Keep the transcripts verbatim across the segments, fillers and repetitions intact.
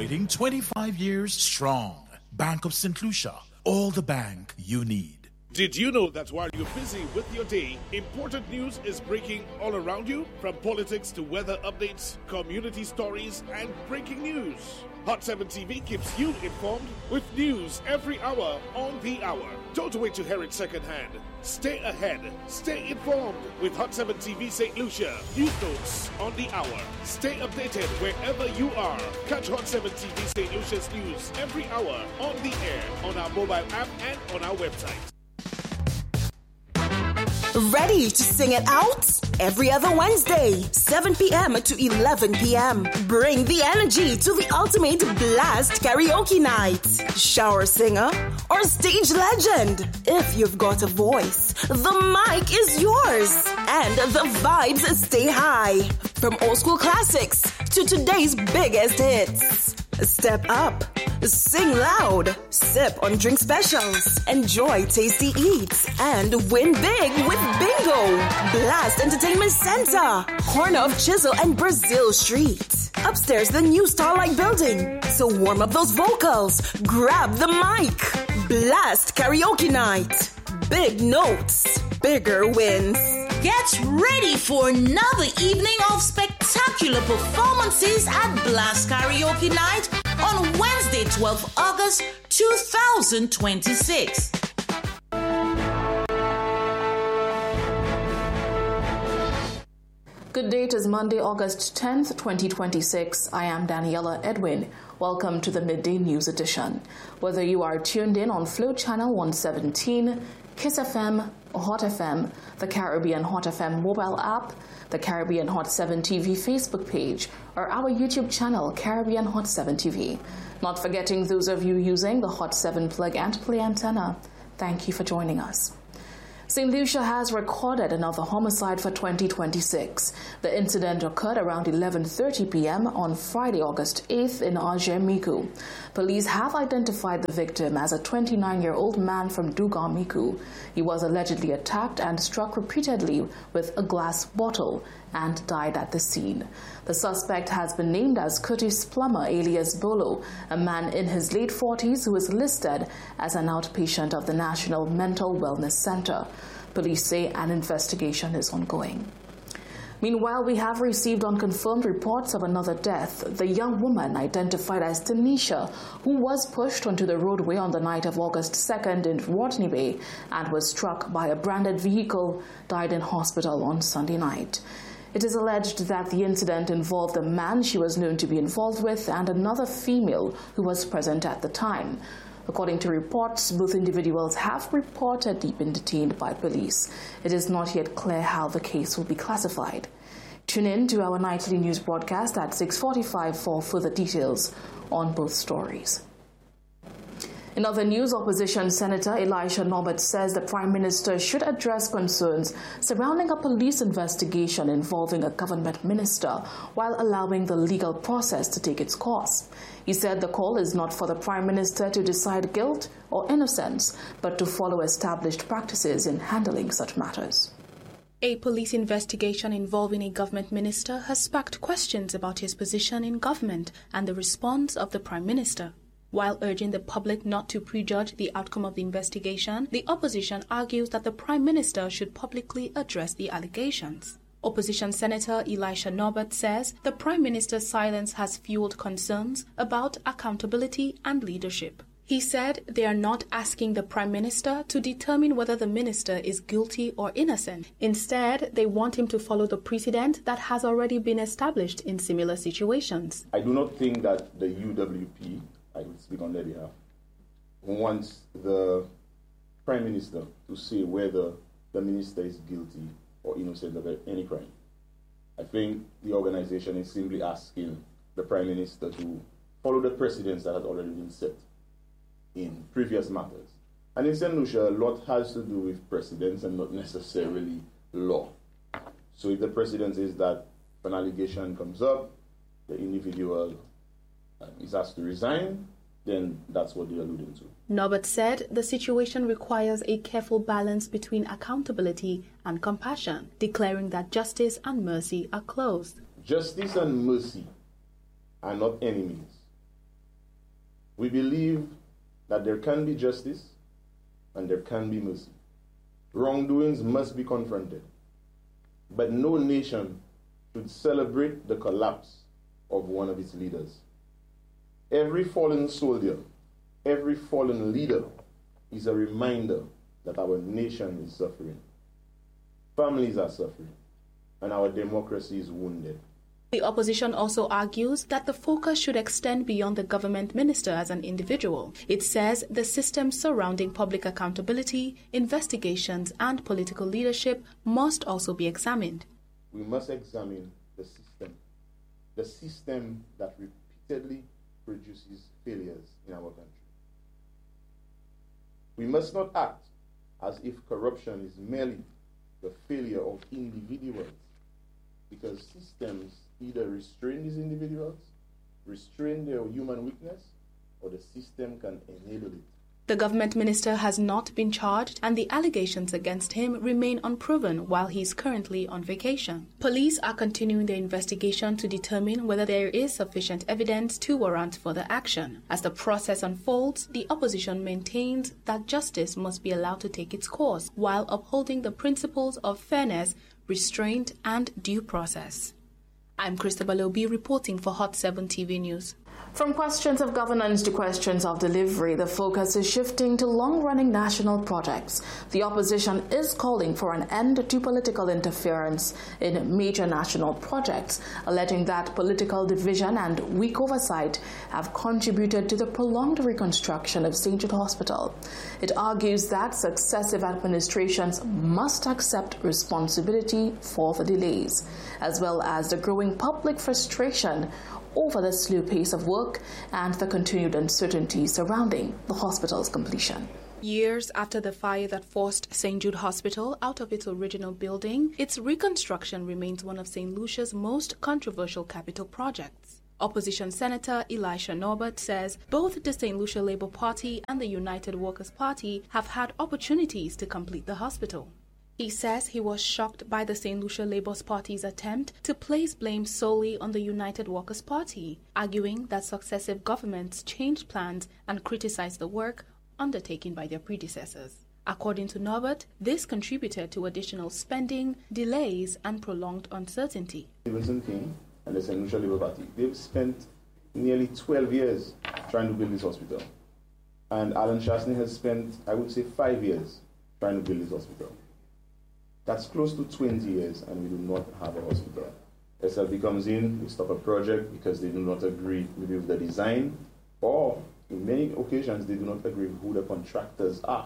celebrating twenty-five years strong. Bank of Saint Lucia, all the bank you need. Did you know that while you're busy with your day, important news is breaking all around you? From politics to weather updates, community stories, and breaking news. Hot seven T V keeps you informed with news every hour on the hour. Don't wait to hear it secondhand. Stay ahead. Stay informed with Hot seven T V Saint Lucia. News notes on the hour. Stay updated wherever you are. Catch Hot seven T V Saint Lucia's news every hour on the air, on our mobile app, and on our website. Ready to sing it out? Every other Wednesday, seven p.m. to eleven p.m. Bring the energy to the ultimate blast karaoke night. Shower singer or stage legend. If you've got a voice, the mic is yours. And the vibes stay high. From old school classics to today's biggest hits. Step up, sing loud, sip on drink specials, enjoy tasty eats, and win big with Bingo. Blast Entertainment Center, corner of Chisel and Brazil Street. Upstairs, the new Starlight Building. So warm up those vocals, grab the mic. Blast Karaoke Night. Big notes, bigger wins. Get ready for another evening of spectacular performances at Blast Karaoke Night on Wednesday, twelfth of August, two thousand twenty-six. Good day, it is Monday, August tenth, twenty twenty-six. I am Daniela Edwin. Welcome to the Midday News Edition. Whether you are tuned in on Flow Channel one seventeen, Kiss F M, Hot F M, the Caribbean Hot F M mobile app, the Caribbean Hot seven T V Facebook page, or our YouTube channel, Caribbean Hot seven T V. Not forgetting those of you using the Hot seven plug and play antenna. Thank you for joining us. Saint Lucia has recorded another homicide for twenty twenty-six. The incident occurred around eleven thirty p.m. on Friday, August eighth in Ajemiku. Police have identified the victim as a twenty-nine-year-old man from Duga-Miku. He was allegedly attacked and struck repeatedly with a glass bottle and died at the scene. The suspect has been named as Curtis Plummer alias Bolo, a man in his late forties who is listed as an outpatient of the National Mental Wellness Center. Police say an investigation is ongoing. Meanwhile, we have received unconfirmed reports of another death. The young woman identified as Tanisha, who was pushed onto the roadway on the night of August second in Watney Bay and was struck by a branded vehicle, died in hospital on Sunday night. It is alleged that the incident involved a man she was known to be involved with and another female who was present at the time. According to reports, both individuals have reportedly been detained by police. It is not yet clear how the case will be classified. Tune in to our nightly news broadcast at six forty-five for further details on both stories. In other news, opposition Senator Elisha Norbert says the Prime Minister should address concerns surrounding a police investigation involving a government minister while allowing the legal process to take its course. He said the call is not for the Prime Minister to decide guilt or innocence, but to follow established practices in handling such matters. A police investigation involving a government minister has sparked questions about his position in government and the response of the Prime Minister. While urging the public not to prejudge the outcome of the investigation, the opposition argues that the Prime Minister should publicly address the allegations. Opposition Senator Elisha Norbert says the Prime Minister's silence has fueled concerns about accountability and leadership. He said they are not asking the Prime Minister to determine whether the minister is guilty or innocent. Instead, they want him to follow the precedent that has already been established in similar situations. I do not think that the U W P, I will speak on their behalf, wants the Prime Minister to say whether the minister is guilty or innocent of any crime. I think the organization is simply asking the Prime Minister to follow the precedents that had already been set in previous matters. And in Saint Lucia, a lot has to do with precedents and not necessarily law. So if the precedent is that if an allegation comes up, the individual uh, is asked to resign, then that's what they're alluding to. Norbert said the situation requires a careful balance between accountability and compassion, declaring that justice and mercy are close. Justice and mercy are not enemies. We believe that there can be justice and there can be mercy. Wrongdoings must be confronted, but no nation should celebrate the collapse of one of its leaders. Every fallen soldier, every fallen leader is a reminder that our nation is suffering. Families are suffering, and our democracy is wounded. The opposition also argues that the focus should extend beyond the government minister as an individual. It says the systems surrounding public accountability, investigations, and political leadership must also be examined. We must examine the system, the system that repeatedly produces failures in our country. We must not act as if corruption is merely the failure of individuals, because systems either restrain these individuals, restrain their human weakness, or the system can enable it. The government minister has not been charged, and the allegations against him remain unproven while he is currently on vacation. Police are continuing their investigation to determine whether there is sufficient evidence to warrant further action. As the process unfolds, the opposition maintains that justice must be allowed to take its course while upholding the principles of fairness, restraint, and due process. I'm Christabel Obi reporting for Hot seven T V News. From questions of governance to questions of delivery, the focus is shifting to long-running national projects. The opposition is calling for an end to political interference in major national projects, alleging that political division and weak oversight have contributed to the prolonged reconstruction of Saint Jude Hospital. It argues that successive administrations must accept responsibility for the delays, as well as the growing public frustration over the slow pace of work and the continued uncertainty surrounding the hospital's completion. Years after the fire that forced Saint Jude Hospital out of its original building, its reconstruction remains one of Saint Lucia's most controversial capital projects. Opposition Senator Elisha Norbert says both the Saint Lucia Labour Party and the United Workers' Party have had opportunities to complete the hospital. He says he was shocked by the Saint Lucia Labour Party's attempt to place blame solely on the United Workers' Party, arguing that successive governments changed plans and criticized the work undertaken by their predecessors. According to Norbert, this contributed to additional spending, delays, and prolonged uncertainty. Stevenson King and the Saint Lucia Labour Party, they've spent nearly twelve years trying to build this hospital. And Alan Chasney has spent, I would say, five years trying to build this hospital. That's close to twenty years, and we do not have a hospital. S L P comes in, we stop a project because they do not agree with the design, or in many occasions, they do not agree with who the contractors are.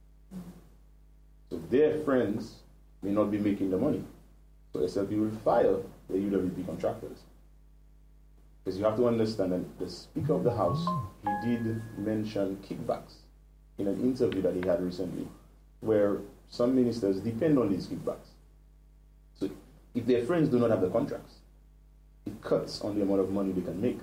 So their friends may not be making the money. So S L P will fire the U W P contractors. Because you have to understand that the Speaker of the House, he did mention kickbacks in an interview that he had recently, where some ministers depend on these kickbacks. So if their friends do not have the contracts, it cuts on the amount of money they can make.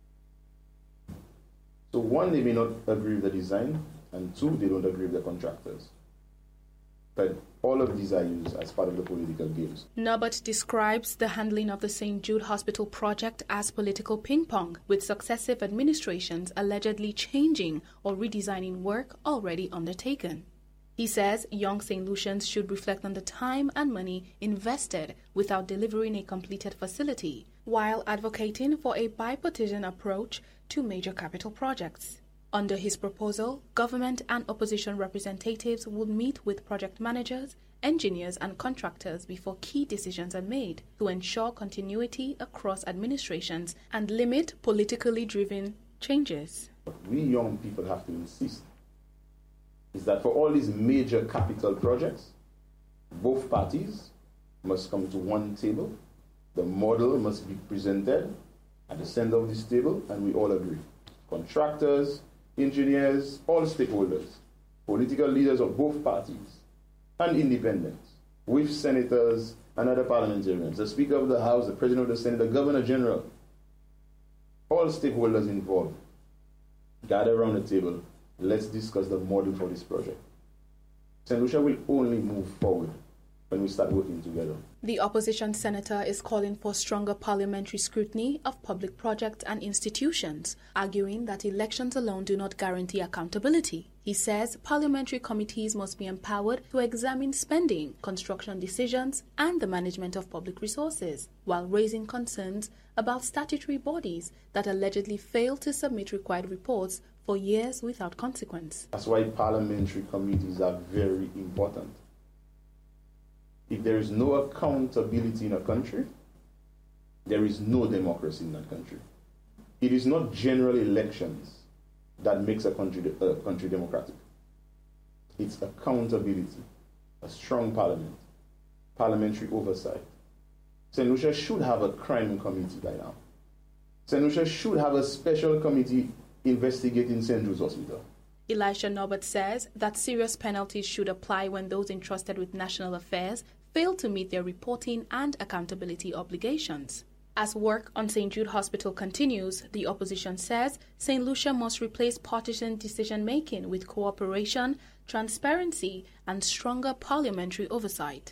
So one, they may not agree with the design, and two, they don't agree with the contractors. But all of these are used as part of the political games. Norbert describes the handling of the Saint Jude Hospital project as political ping-pong, with successive administrations allegedly changing or redesigning work already undertaken. He says young Saint Lucians should reflect on the time and money invested without delivering a completed facility, while advocating for a bipartisan approach to major capital projects. Under his proposal, government and opposition representatives would meet with project managers, engineers, and contractors before key decisions are made to ensure continuity across administrations and limit politically driven changes. What we young people have to insist is that for all these major capital projects, both parties must come to one table, the model must be presented at the center of this table, and we all agree. Contractors, engineers, all stakeholders, political leaders of both parties, and independents, with senators and other parliamentarians, the Speaker of the House, the President of the Senate, the Governor General, all stakeholders involved, gather around the table. Let's discuss the model for this project. Saint Lucia will only move forward when we start working together. The opposition senator is calling for stronger parliamentary scrutiny of public projects and institutions, arguing that elections alone do not guarantee accountability. He says parliamentary committees must be empowered to examine spending, construction decisions, and the management of public resources, while raising concerns about statutory bodies that allegedly fail to submit required reports for years without consequence. That's why parliamentary committees are very important. If there is no accountability in a country, there is no democracy in that country. It is not general elections that makes a country, a country democratic. It's accountability, a strong parliament, parliamentary oversight. Saint Lucia should have a crime committee by now. Saint Lucia should have a special committee investigating Saint Jude's Hospital. Elisha Norbert says that serious penalties should apply when those entrusted with national affairs fail to meet their reporting and accountability obligations. As work on Saint Jude Hospital continues, the opposition says Saint Lucia must replace partisan decision-making with cooperation, transparency, and stronger parliamentary oversight.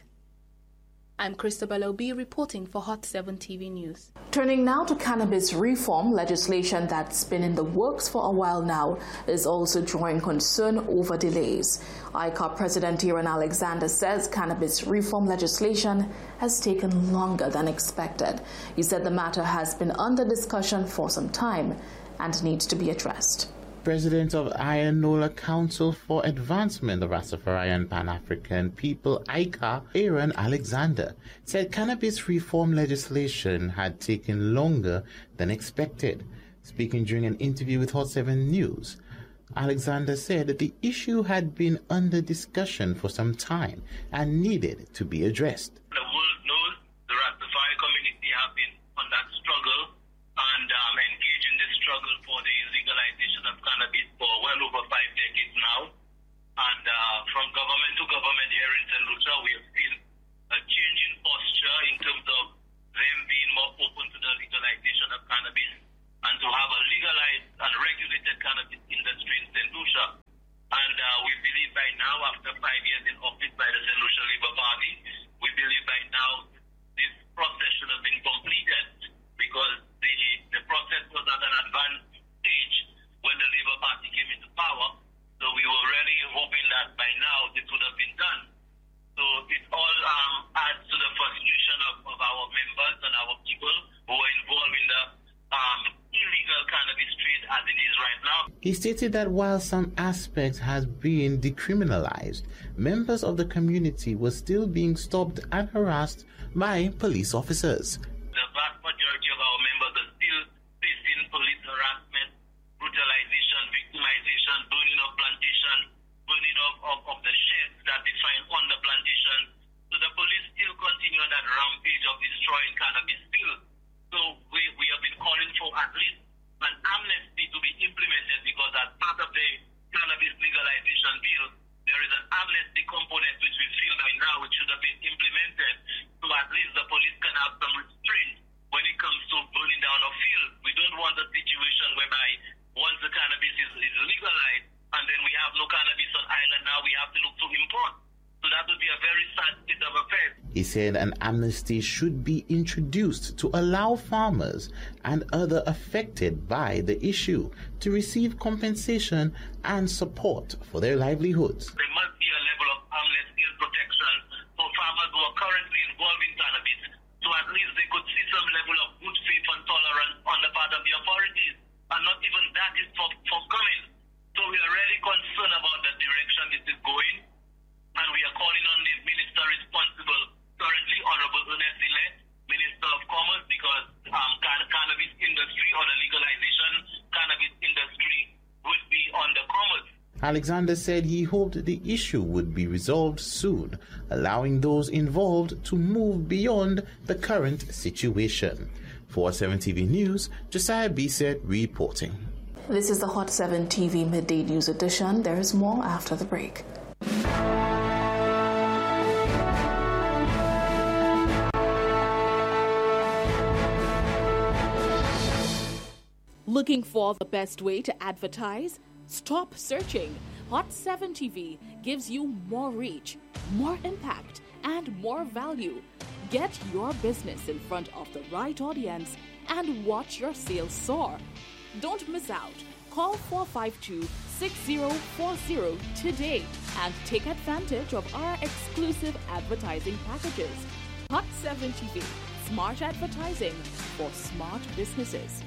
I'm Christabel Obi reporting for Hot seven T V News. Turning now to cannabis reform, legislation that's been in the works for a while now is also drawing concern over delays. I C O P President Aaron Alexander says cannabis reform legislation has taken longer than expected. He said the matter has been under discussion for some time and needs to be addressed. President of Ayanola Council for Advancement of Rastafari and Pan-African People, I C A, Aaron Alexander, said cannabis reform legislation had taken longer than expected. Speaking during an interview with Hot seven News, Alexander said that the issue had been under discussion for some time and needed to be addressed. The world knows the Rastafari community have been on that struggle and um, engaged in this struggle for the legalization of cannabis for well over five decades now. And uh, from government to government here in Saint Lucia, we have seen a change in posture in terms of them being more open to the legalization of cannabis and to have a legalized and regulated cannabis industry in Saint Lucia. And uh, we believe by now, after five years in office by the Saint Lucia Labour Party, we believe by now this process should have been completed, because the, the process was at an advanced stage when the Labour Party came into power. So we were really hoping that by now this would have been done. So it all um, adds to the frustration of, of our members and our people who are involved in the um, illegal cannabis trade as it is right now. He stated that while some aspects has been decriminalized, members of the community were still being stopped and harassed by police officers. The vast majority of our members are still facing police harassment, brutalization, victimization, burning of plantation, burning of, of, of the sheds that they find on the plantation. So the police still continue on that rampage of destroying cannabis still. So we, we have been calling for at least an amnesty to be implemented, because as part of the cannabis legalization bill, there is an amnesty component which we feel by now it should have been implemented, so at least the police can have some restraint when it comes to burning down a field. We don't want a situation whereby once the cannabis is, is legalized and then we have no cannabis on island, now we have to look to import. So that would be a very sad state of affairs. He said an amnesty should be introduced to allow farmers and other affected by the issue to receive compensation and support for their livelihoods. There must be a level of amnesty and protection for farmers who are currently involved in cannabis, so at least they could see some level of good faith and tolerance on the part of the authorities. And not even that is for, forthcoming. So we are really concerned about the direction this is going. And we are calling on the minister responsible currently, Honorable Ernest Ile, Minister of Commerce, because um, can- cannabis industry or the legalization cannabis industry would be under commerce. Alexander said he hoped the issue would be resolved soon, allowing those involved to move beyond the current situation. For Hot seven T V News, Josiah Bisset reporting. This is the Hot seven T V Midday News Edition. There is more after the break. Looking for the best way to advertise? Stop searching. Hot seven T V gives you more reach, more impact, and more value. Get your business in front of the right audience and watch your sales soar. Don't miss out. Call four five two, six zero four zero today and take advantage of our exclusive advertising packages. Hot seven T V, smart advertising for smart businesses.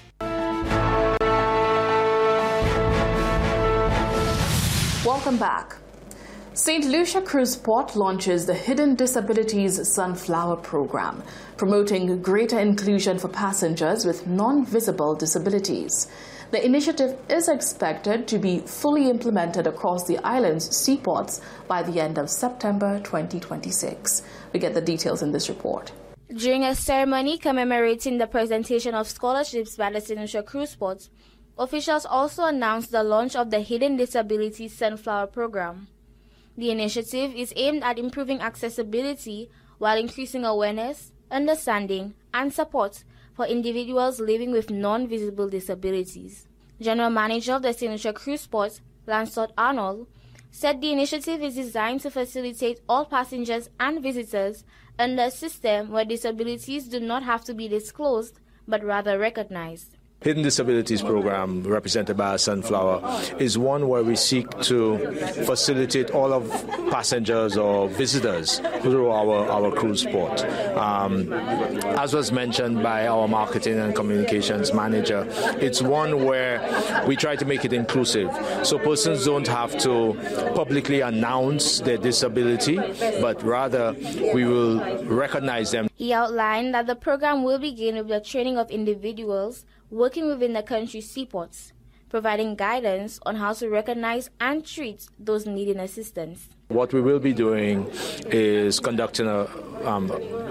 Welcome back. Saint Lucia Cruise Port launches the Hidden Disabilities Sunflower Program, promoting greater inclusion for passengers with non-visible disabilities. The initiative is expected to be fully implemented across the island's seaports by the end of September twenty twenty-six. We get the details in this report. During a ceremony commemorating the presentation of scholarships by the Saint Lucia Cruise Port, officials also announced the launch of the Hidden Disabilities Sunflower Program. The initiative is aimed at improving accessibility while increasing awareness, understanding, and support for individuals living with non-visible disabilities. General Manager of the Saint Lucia Cruise Port, Lancelot Arnold, said the initiative is designed to facilitate all passengers and visitors under a system where disabilities do not have to be disclosed, but rather recognized. Hidden Disabilities Program, represented by Sunflower, is one where we seek to facilitate all of passengers or visitors through our, our cruise port. Um, as was mentioned by our marketing and communications manager, it's one where we try to make it inclusive, so persons don't have to publicly announce their disability, but rather we will recognize them. He outlined that the program will begin with the training of individuals working within the country's seaports, providing guidance on how to recognize and treat those needing assistance. What we will be doing is conducting a, um,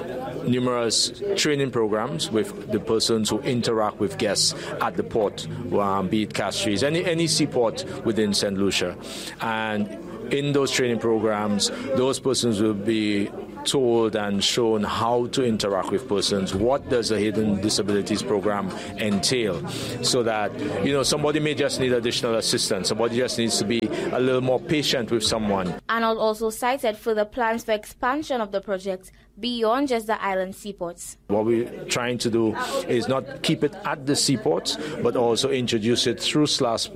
numerous training programs with the persons who interact with guests at the port, um, be it Castries, any, any seaport within Saint Lucia. And in those training programs, those persons will be told and shown how to interact with persons. What does the Hidden Disabilities Program entail? So that, you know, somebody may just need additional assistance. Somebody just needs to be a little more patient with someone. Arnold also cited further plans for expansion of the project beyond just the island seaports. What we're trying to do is not keep it at the seaports, but also introduce it through S L A S